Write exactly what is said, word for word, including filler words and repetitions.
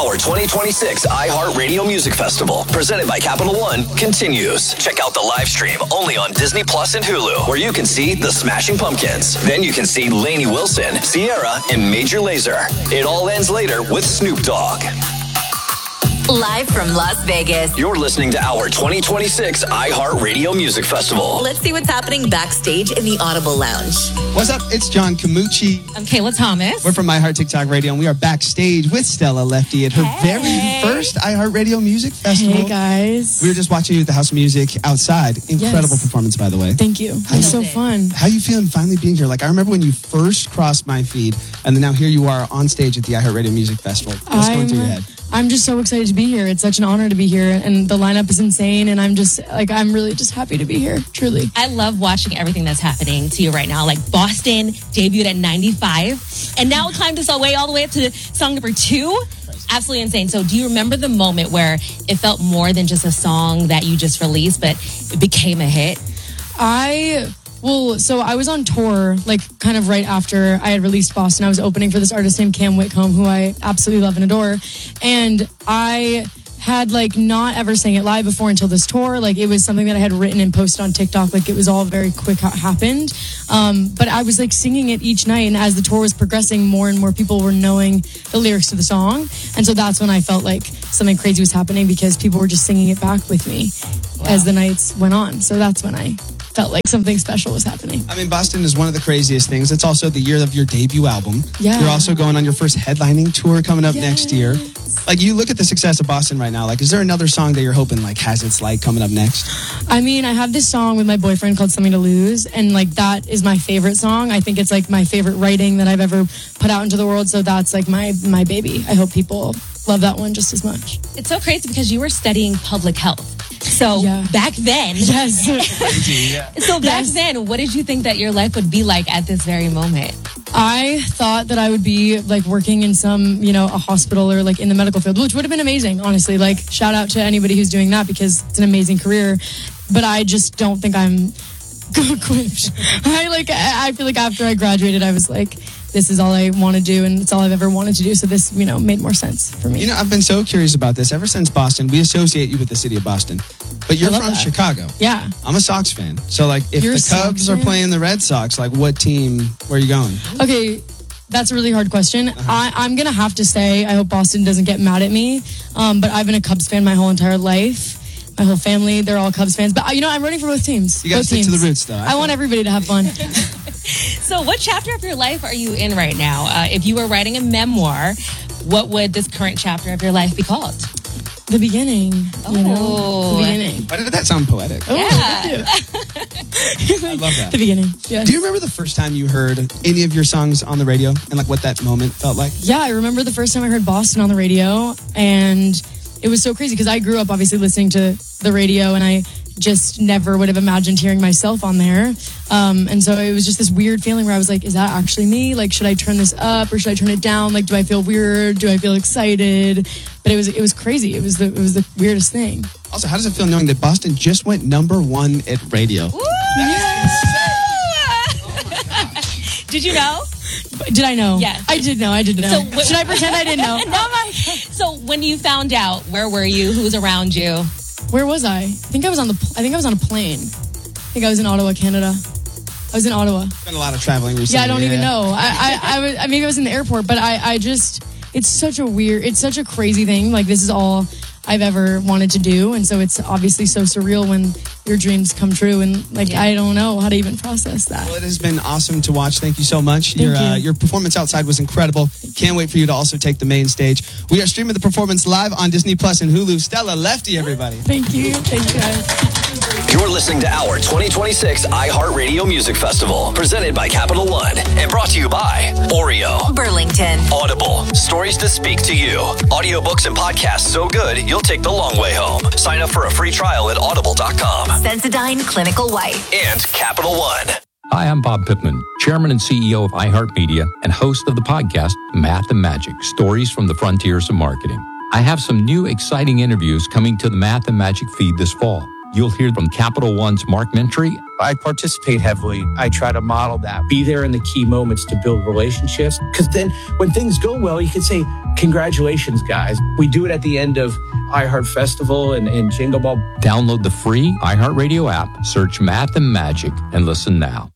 Our twenty twenty-six iHeartRadio Music Festival, presented by Capital One, continues. Check out the live stream only on Disney Plus and Hulu, where you can see the Smashing Pumpkins. Then you can see Lainey Wilson, Sierra, and Major Lazer. It all ends later with Snoop Dogg. Live from Las Vegas. You're listening to our twenty twenty-six iHeartRadio Music Festival. Let's see what's happening backstage in the Audible Lounge. What's up? It's John Camucci. I'm Kayla Thomas. We're from iHeart TikTok Radio, and we are backstage with Stella Lefty at her Hey. very first iHeartRadio Music Festival. Hey, guys. We were just watching you at the House of Music outside. Incredible Yes. performance, by the way. Thank you. It was so it. fun. How you feeling finally being here? Like, I remember when you first crossed my feed, and then now here you are on stage at the iHeartRadio Music Festival. What's going through your head? I'm just so excited to be here. It's such an honor to be here, and the lineup is insane, and I'm just, like, I'm really just happy to be here, truly. I love watching everything that's happening to you right now. Like Boston debuted at ninety-five, and now it climbed us all way all the way up to song number two. Absolutely insane. So do you remember the moment where it felt more than just a song that you just released, but it became a hit? I... Well, so I was on tour, like, kind of right after I had released Boston. I was opening for this artist named Cam Whitcomb, who I absolutely love and adore. And I had, like, not ever sang it live before until this tour. Like, it was something that I had written and posted on TikTok. Like, it was all very quick how it happened. Um, but I was, like, singing it each night. And as the tour was progressing, more and more people were knowing the lyrics to the song. And so that's when I felt like something crazy was happening, because people were just singing it back with me as the nights went on. So that's when I felt like something special was happening. I mean, Boston is one of the craziest things. It's also the year of your debut album. Yeah. You're also going on your first headlining tour coming up Yes. next year. Like, you look at the success of Boston right now. Like, is there another song that you're hoping, like, has its light coming up next? I mean, I have this song with my boyfriend called Something to Lose, and, like, that is my favorite song. I think it's, like, my favorite writing that I've ever put out into the world, so that's, like, my, my baby. I hope people love that one just as much. It's so crazy because you were studying public health. So Yeah. back then, Yes. so back Yes. then, what did you think that your life would be like at this very moment? I thought that I would be, like, working in some, you know, a hospital or, like, in the medical field, which would have been amazing, honestly. Like, shout out to anybody who's doing that, because it's an amazing career. But I just don't think I'm equipped. I, like, I I feel like after I graduated, I was like, this is all I want to do, and it's all I've ever wanted to do. So this, you know, made more sense for me. You know, I've been so curious about this. Ever since Boston, we associate you with the city of Boston. But you're I love from that. Chicago. Yeah. I'm a Sox fan. So, like, if You're a the Cubs Sox are fan? playing the Red Sox, like, what team, where are you going? Okay, that's a really hard question. Uh-huh. I, I'm going to have to say, I hope Boston doesn't get mad at me, um, but I've been a Cubs fan my whole entire life. My whole family, they're all Cubs fans. But, uh, you know, I'm rooting for both teams. You got to Both stick to teams. the roots, though. I want everybody to have fun. So what chapter of your life are you in right now? Uh, if you were writing a memoir, what would this current chapter of your life be called? The beginning. You know? Oh. The beginning. Why did that sound poetic? Oh, Yeah. I love that. The beginning. Yes. Do you remember the first time you heard any of your songs on the radio and, like, what that moment felt like? Yeah, I remember the first time I heard Boston on the radio, and it was so crazy because I grew up obviously listening to the radio, and I just never would have imagined hearing myself on there. Um, and so it was just this weird feeling where I was like, is that actually me? Like, should I turn this up or should I turn it down? Like, do I feel weird? Do I feel excited? But it was it was crazy. It was the it was the weirdest thing. Also, how does it feel knowing that Boston just went number one at radio? Did you know? Did I know? Yeah. I did know. I did know. So what- should I pretend I didn't know? No, my- so when you found out, where were you? Who was around you? Where was I? I think I was on the. I think I was on a plane. I think I was in Ottawa, Canada. I was in Ottawa. Been a lot of traveling recently. Yeah, I don't even know. I, I, I was maybe I was in the airport, but I, I just. It's such a weird. It's such a crazy thing. Like, this is all I've ever wanted to do, and so it's obviously so surreal when your dreams come true, and like Yeah. I don't know how to even process that. Well, it has been awesome to watch. Thank you so much. Thank your Uh, you. your performance outside was incredible. Can't wait for you to also take the main stage. We are streaming the performance live on Disney Plus and Hulu. Stella Lefty, everybody. Thank you. Thank you, guys. You're listening to our twenty twenty-six iHeartRadio Music Festival, presented by Capital One and brought to you by Oreo, Burlington. Audible, stories to speak to you. Audiobooks and podcasts so good, you'll take the long way home. Sign up for a free trial at audible dot com. Sensodyne Clinical White. And Capital One. Hi, I'm Bob Pittman, Chairman and C E O of iHeartMedia and host of the podcast Math and Magic, Stories from the Frontiers of Marketing. I have some new exciting interviews coming to the Math and Magic feed this fall. you'll hear from Capital One's Mark Mentry. I participate heavily. I try to model that. Be there in the key moments to build relationships. Because then when things go well, you can say, congratulations, guys. We do it at the end of iHeart Festival and, and Jingle Ball. Download the free iHeartRadio app, search Math and Magic, and listen now.